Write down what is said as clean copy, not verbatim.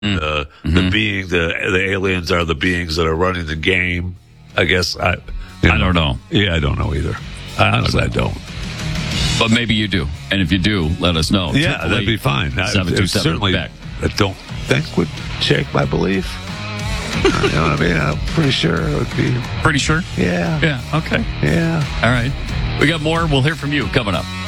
The aliens are the beings that are running the game. I guess I don't know. Yeah, I don't know either. Honestly, I don't. But maybe you do. And if you do, let us know. Yeah, that'd be fine. 727 certainly, back. I don't think would shake my belief. You know what I mean? I'm pretty sure it would be. Pretty sure? Yeah. Yeah, okay. Yeah. All right. We got more. We'll hear from you coming up.